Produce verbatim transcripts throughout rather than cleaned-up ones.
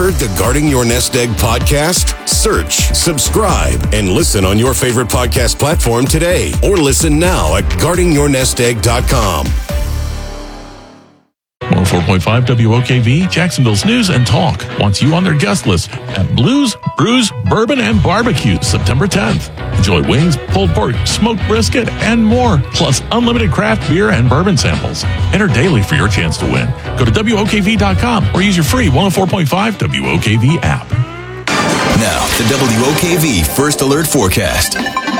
heard the Guarding Your Nest Egg podcast? Search, subscribe, and listen on your favorite podcast platform today, or listen now at guarding your nest egg dot com. one oh four point five W O K V, Jacksonville's News and Talk, wants you on their guest list at Blues, Brews, Bourbon, and Barbecue, September tenth. Enjoy wings, pulled pork, smoked brisket, and more, plus unlimited craft beer and bourbon samples. Enter daily for your chance to win. Go to W O K V dot com or use your free one oh four point five W O K V app. Now, the W O K V First Alert Forecast.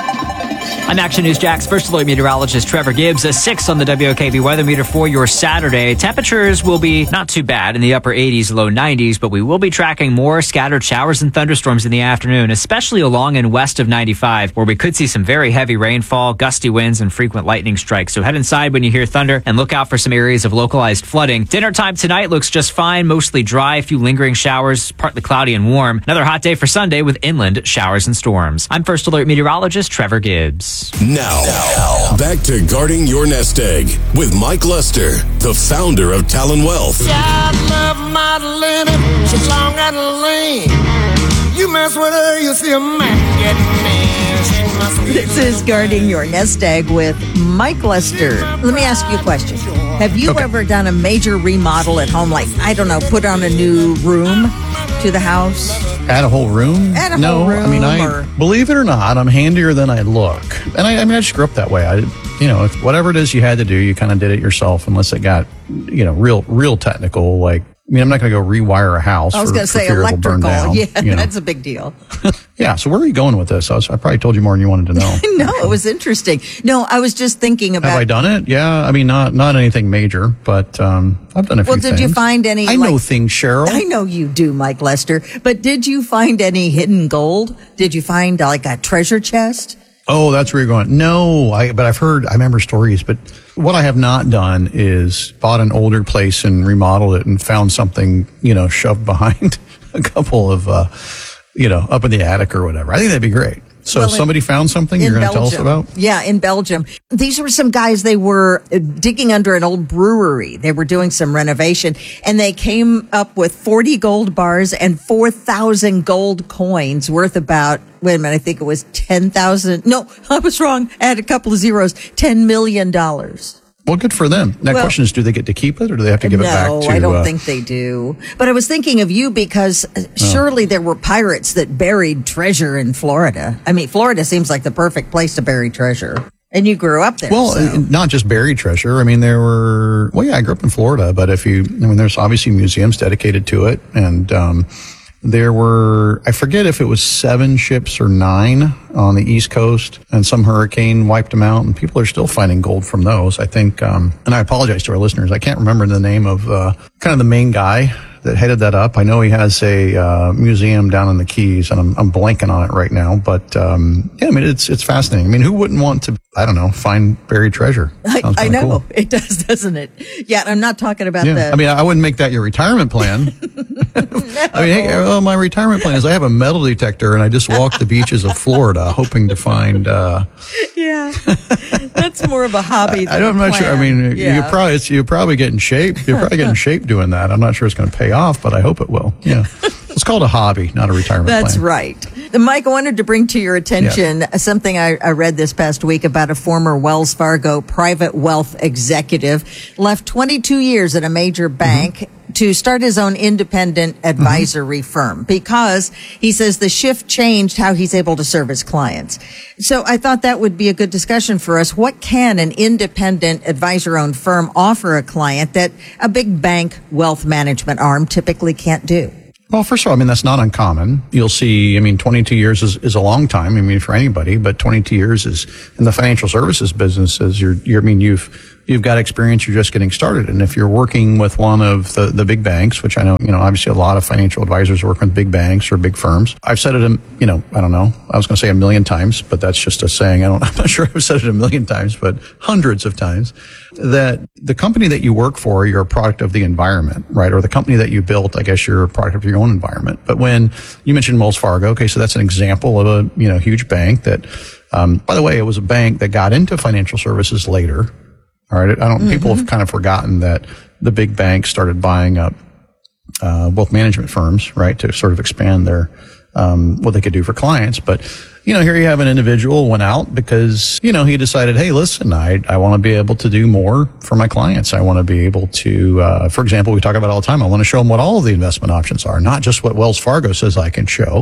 I'm Action News Jack's First Alert meteorologist Trevor Gibbs. A six on the W O K V weather meter for your Saturday. Temperatures will be not too bad in the upper eighties, low nineties, but we will be tracking more scattered showers and thunderstorms in the afternoon, especially along and west of ninety-five, where we could see some very heavy rainfall, gusty winds, and frequent lightning strikes. So head inside when you hear thunder and look out for some areas of localized flooding. Dinner time tonight looks just fine, mostly dry, a few lingering showers, partly cloudy and warm. Another hot day for Sunday with inland showers and storms. I'm First Alert meteorologist Trevor Gibbs. Now, now, back to Guarding Your Nest Egg with Mike Lester, the founder of Talon Wealth. I love my lady, she's long and lean. You mess with her, you see a man getting mean. This is Guarding Your Nest Egg with Mike Lester. Let me ask you a question. Have you Okay. ever done a major remodel at home? Like, I don't know, put on a new room to the house? Add a whole room? Add a no, whole room I mean, I or- believe it or not, I'm handier than I look. And I, I mean, I just grew up that way. I, you know, if whatever it is you had to do, you kind of did it yourself, unless it got, you know, real, real technical. Like, I mean, I'm not going to go rewire a house. I was for- going to for say fear it'll burn electrical. down, Yeah, you know. that's a big deal. Yeah. So where are you going with this? I, was, I probably told you more than you wanted to know. No, it was interesting. No, I was just thinking about. Have I done it? Yeah. I mean, not not anything major, but um, I've done a few Well, did things. you find any? I like- know things, Cheryl. I know you do, Mike Lester. But did you find any hidden gold? Did you find uh, like a treasure chest? Oh, that's where you're going. No, I, but I've heard, I remember stories, but what I have not done is bought an older place and remodeled it and found something, you know, shoved behind a couple of, uh, you know, up in the attic or whatever. I think that'd be great. So Well, if somebody found something in you're going to tell us Belgium. about? Yeah, in Belgium. These were some guys, they were uh, digging under an old brewery. They were doing some renovation, and they came up with forty gold bars and four thousand gold coins worth about, wait a minute, I think it was ten thousand. No, I was wrong. I had a couple of zeros. ten million dollars. Well, good for them. That Well- question is, do they get to keep it or do they have to give no, it back to? I don't uh, think they do. But I was thinking of you because uh, surely there were pirates that buried treasure in Florida. I mean, Florida seems like the perfect place to bury treasure. And you grew up there. Well, so. uh, not just buried treasure. I mean, there were, well, yeah, I grew up in Florida, but if you, I mean, there's obviously museums dedicated to it. And, um, there were, I forget if it was seven ships or nine on the East Coast, and some hurricane wiped them out, and people are still finding gold from those. I think, um, and I apologize to our listeners, I can't remember the name of, uh, kind of the main guy that headed that up. I know he has a, uh, museum down in the Keys, and I'm, I'm blanking on it right now, but, um, yeah, I mean, it's, it's fascinating. I mean, who wouldn't want to, I don't know, find buried treasure? I, Sounds I kinda know cool. it does, doesn't it? Yeah, I'm not talking about Yeah, the. I mean, I wouldn't make that your retirement plan. I mean, hey, well, my retirement plan is I have a metal detector and I just walk the beaches of Florida hoping to find, uh, yeah, that's more of a hobby. Than I don't, I'm a not sure. I plan. mean, yeah. you probably, it's, you probably get in shape. You're probably getting in shape doing that. I'm not sure it's going to pay off, but I hope it will. Yeah. It's called a hobby, not a retirement That's plan. right. Mike, I wanted to bring to your attention something I, I read this past week about a former Wells Fargo private wealth executive left twenty-two years at a major bank mm-hmm. to start his own independent advisory mm-hmm. firm because he says the shift changed how he's able to serve his clients. So I thought that would be a good discussion for us. What can an independent advisor-owned firm offer a client that a big bank wealth management arm typically can't do? Well, first of all, I mean, that's not uncommon. You'll see, I mean, twenty-two years is, is a long time. I mean, for anybody, but twenty-two years is in the financial services business is you're, you're, I mean, you've, you've got experience. You're just getting started. And if you're working with one of the, the big banks, which I know, you know, obviously a lot of financial advisors work with big banks or big firms. I've said it, a, you know, I don't know. I was going to say a million times, but that's just a saying. I don't, I'm not sure I've said it a million times, but hundreds of times that the company that you work for, you're a product of the environment, right? Or the company that you built, I guess you're a product of your own environment. But when you mentioned Wells Fargo, okay, so that's an example of a, you know, huge bank that, um, by the way, it was a bank that got into financial services later. All right. I don't, mm-hmm. people have kind of forgotten that the big banks started buying up uh, wealth management firms, right, to sort of expand their um, what they could do for clients. But you know, here you have an individual went out because, you know, he decided, hey, listen, I, I want to be able to do more for my clients. I want to be able to, uh, for example, we talk about all the time. I want to show them what all of the investment options are, not just what Wells Fargo says I can show.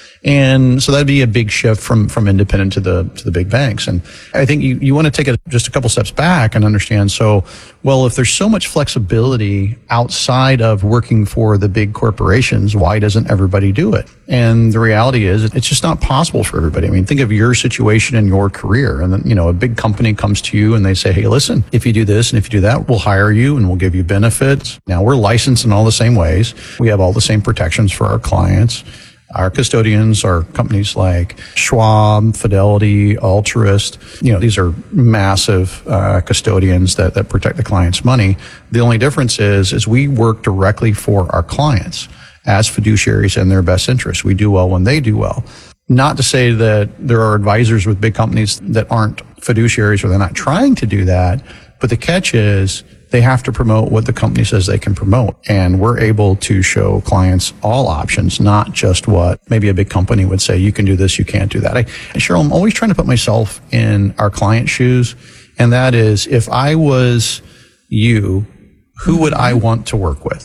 And so that'd be a big shift from, from independent to the, to the big banks. And I think you, you want to take a, just a couple steps back and understand. So, well, if there's so much flexibility outside of working for the big corporations, why doesn't everybody do it? And the reality is it's just not possible for everybody. I mean, think of your situation in your career. And then, you know, a big company comes to you and they say, hey, listen, if you do this and if you do that, we'll hire you and we'll give you benefits. Now we're licensed in all the same ways. We have all the same protections for our clients. Our custodians are companies like Schwab, Fidelity, Altruist. You know, these are massive uh, custodians that, that protect the client's money. The only difference is, is we work directly for our clients as fiduciaries in their best interest. We do well when they do well. Not to say that there are advisors with big companies that aren't fiduciaries or they're not trying to do that, but the catch is they have to promote what the company says they can promote. And we're able to show clients all options, not just what maybe a big company would say, you can do this, you can't do that. I, Cheryl, I'm always trying to put myself in our client's shoes. And that is, if I was you, who would I want to work with?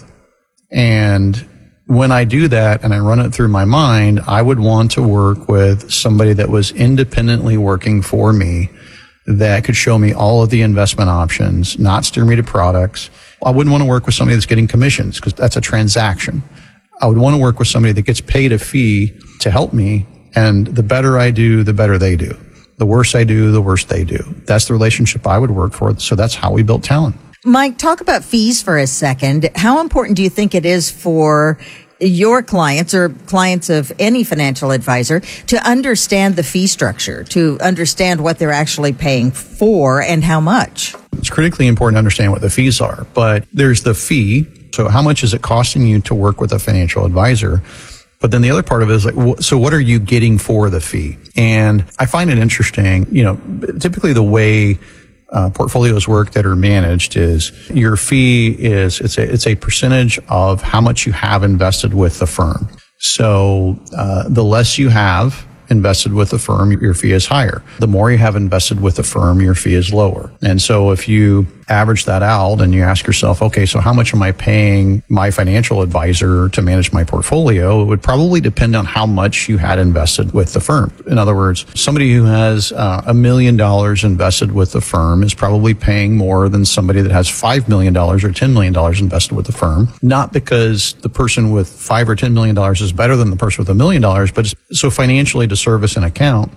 And when I do that and I run it through my mind, I would want to work with somebody that was independently working for me, that could show me all of the investment options, not steer me to products. I wouldn't want to work with somebody that's getting commissions because that's a transaction. I would want to work with somebody that gets paid a fee to help me. And the better I do, the better they do. The worse I do, the worse they do. That's the relationship I would work for. So that's how we built Talon. Mike, talk about fees for a second. How important do you think it is for your clients or clients of any financial advisor to understand the fee structure, to understand what they're actually paying for and how much? It's critically important to understand what the fees are, but there's the fee. So how much is it costing you to work with a financial advisor? But then the other part of it is like, so what are you getting for the fee? And I find it interesting, you know, typically the way Uh, portfolios work that are managed is your fee is, it's a, it's a percentage of how much you have invested with the firm. So, uh, the less you have invested with the firm, your fee is higher. The more you have invested with the firm, your fee is lower. And so if you average that out and you ask yourself, okay, so how much am I paying my financial advisor to manage my portfolio? It would probably depend on how much you had invested with the firm. In other words, somebody who has uh, a million dollars invested with the firm is probably paying more than somebody that has five million dollars or ten million dollars invested with the firm. Not because the person with five or ten million dollars is better than the person with a million dollars, but so financially to service an account,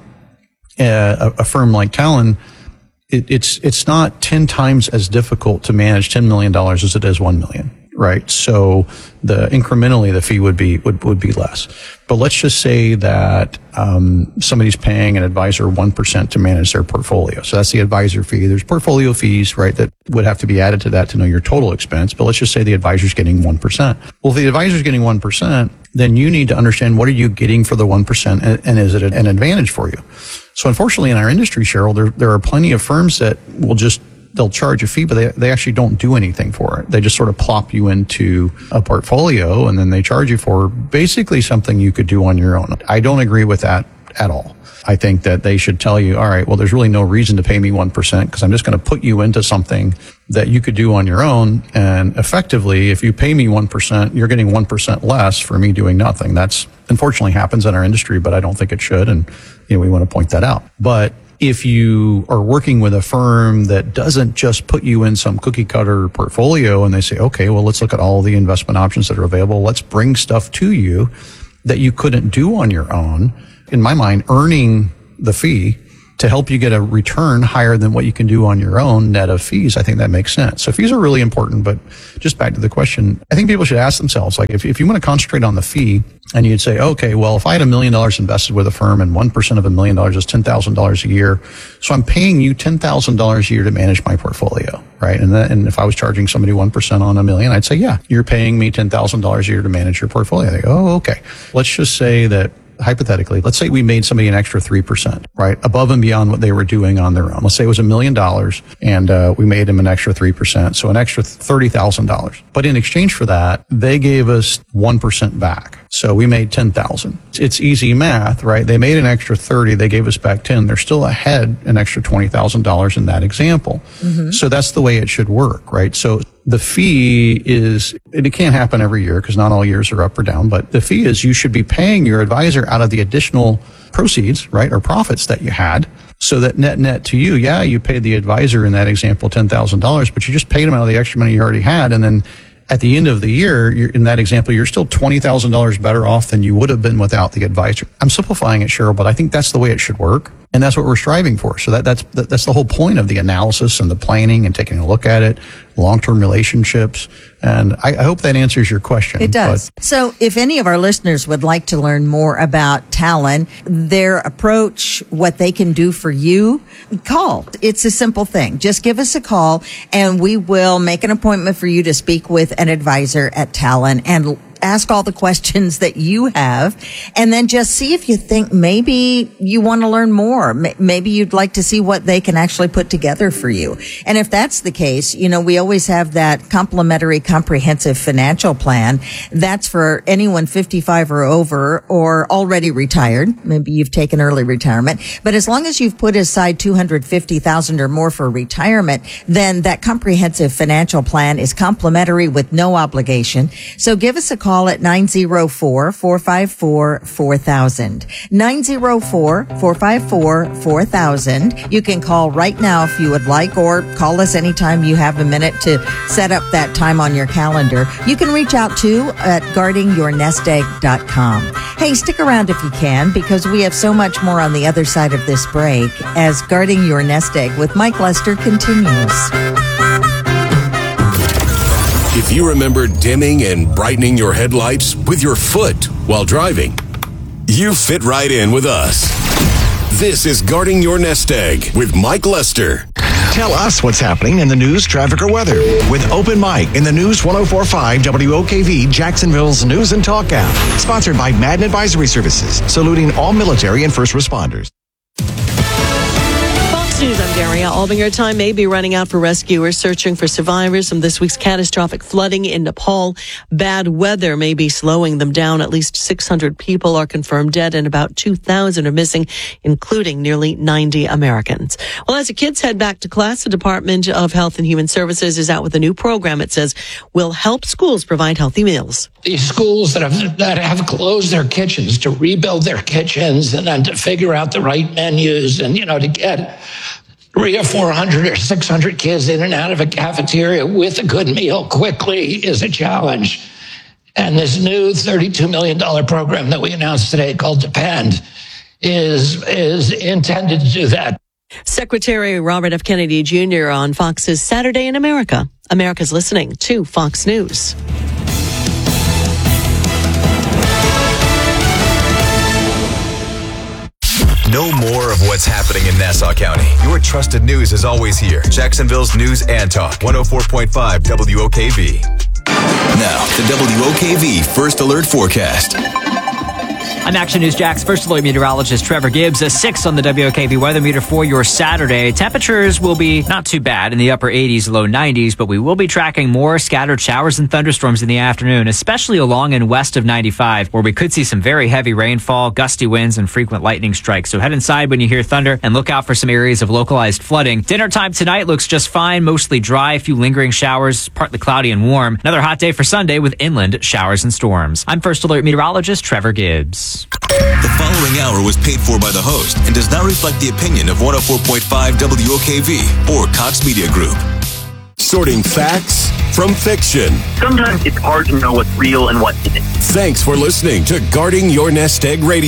uh, a, a firm like Talon, It, it's it's not ten times as difficult to manage ten million dollars as it is one million, right? So the incrementally the fee would be would would be less. But let's just say that um, somebody's paying an advisor one percent to manage their portfolio. So that's the advisor fee. There's portfolio fees, right, that would have to be added to that to know your total expense. But let's just say the advisor's getting one percent. Well, if the advisor's getting one percent, then you need to understand what are you getting for the one percent, and, and is it an advantage for you? So unfortunately in our industry, Cheryl, there, there are plenty of firms that will just, they'll charge a fee, but they, they actually don't do anything for it. They just sort of plop you into a portfolio and then they charge you for basically something you could do on your own. I don't agree with that at all. I think that they should tell you, all right, well, there's really no reason to pay me one percent because I'm just going to put you into something that you could do on your own. And effectively, if you pay me one percent, you're getting one percent less for me doing nothing. That's unfortunately happens in our industry, but I don't think it should. And, you know, we want to point that out. But if you are working with a firm that doesn't just put you in some cookie cutter portfolio and they say, okay, well, let's look at all the investment options that are available. Let's bring stuff to you that you couldn't do on your own. In my mind, earning the fee to help you get a return higher than what you can do on your own net of fees, I think that makes sense. So fees are really important, but just back to the question, I think people should ask themselves, like if, if you want to concentrate on the fee and you'd say, okay, well, if I had a million dollars invested with a firm and one percent of a million dollars is ten thousand dollars a year, so I'm paying you ten thousand dollars a year to manage my portfolio, right? And then, and if I was charging somebody one percent on a million, I'd say, yeah, you're paying me ten thousand dollars a year to manage your portfolio. They go, oh, okay. Let's just say that hypothetically, let's say we made somebody an extra three percent, right? Above and beyond what they were doing on their own. Let's say it was a million dollars and uh, we made them an extra three percent. So an extra thirty thousand dollars. But in exchange for that, they gave us one percent back. So we made ten thousand. It's easy math, right? They made an extra thirty. They gave us back ten. They're still ahead an extra twenty thousand dollars in that example. Mm-hmm. So that's the way it should work, right? So the fee is, and it can't happen every year because not all years are up or down, but the fee is you should be paying your advisor out of the additional proceeds, right, or profits that you had, so that net net to you, yeah, you paid the advisor in that example ten thousand dollars, but you just paid him out of the extra money you already had, and then at the end of the year, you're, in that example, you're still twenty thousand dollars better off than you would have been without the advisor. I'm simplifying it, Cheryl, but I think that's the way it should work. And that's what we're striving for. So that, that's, that, that's the whole point of the analysis and the planning and taking a look at it, long-term relationships. And I, I hope that answers your question. It does. But, so if any of our listeners would like to learn more about Talon, their approach, what they can do for you, call. It's a simple thing. Just give us a call and we will make an appointment for you to speak with an advisor at Talon and ask all the questions that you have, and then just see if you think maybe you want to learn more. Maybe you'd like to see what they can actually put together for you. And if that's the case, you know, we always have that complimentary comprehensive financial plan. That's for anyone fifty-five or over or already retired. Maybe you've taken early retirement. But as long as you've put aside two hundred fifty thousand dollars or more for retirement, then that comprehensive financial plan is complimentary with no obligation. So give us a call. Call at nine oh four, four five four, four thousand. nine oh four, four five four, four thousand. You can call right now if you would like, or call us anytime you have a minute to set up that time on your calendar. You can reach out to at guarding your nest egg dot com. Hey, stick around if you can, because we have so much more on the other side of this break as Guarding Your Nest Egg with Mike Lester continues. If you remember dimming and brightening your headlights with your foot while driving, you fit right in with us. This is Guarding Your Nest Egg with Mike Lester. Tell us what's happening in the news, traffic, or weather with Open Mic in the News one oh four point five W O K V, Jacksonville's News and Talk app. Sponsored by Madden Advisory Services, saluting all military and first responders. News, I'm Daria Albinger. Time may be running out for rescuers searching for survivors from this week's catastrophic flooding in Nepal. Bad weather may be slowing them down. At least six hundred people are confirmed dead and about two thousand are missing, including nearly ninety Americans. Well, as the kids head back to class, the Department of Health and Human Services is out with a new program it says will help schools provide healthy meals. These schools that have that have closed their kitchens to rebuild their kitchens and then to figure out the right menus and, you know, to get three or four hundred or six hundred kids in and out of a cafeteria with a good meal quickly is a challenge. And this new thirty-two million dollars program that we announced today called Depend is, is intended to do that. Secretary Robert F. Kennedy Junior on Fox's Saturday in America. America's listening to Fox News. Know more of what's happening in Nassau County. Your trusted news is always here. Jacksonville's News and Talk, one oh four point five W O K V. Now, the W O K V First Alert Forecast. I'm Action News Jack's First Alert meteorologist Trevor Gibbs. A six on the W O K V weather meter for your Saturday. Temperatures will be not too bad in the upper eighties, low nineties, but we will be tracking more scattered showers and thunderstorms in the afternoon, especially along and west of ninety-five, where we could see some very heavy rainfall, gusty winds, and frequent lightning strikes. So head inside when you hear thunder and look out for some areas of localized flooding. Dinner time tonight looks just fine, mostly dry, a few lingering showers, partly cloudy and warm. Another hot day for Sunday with inland showers and storms. I'm First Alert meteorologist Trevor Gibbs. The following hour was paid for by the host and does not reflect the opinion of one oh four point five W O K V or Cox Media Group. Sorting facts from fiction. Sometimes it's hard to know what's real and what isn't. Thanks for listening to Guarding Your Nest Egg Radio.